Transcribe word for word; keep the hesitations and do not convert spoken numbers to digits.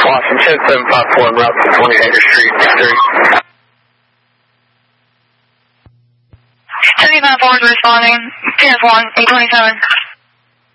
Awesome. ten seven five four en route to twenty-eighth Street, Missouri. seventy-five four is responding. ten one, eight twenty-seven.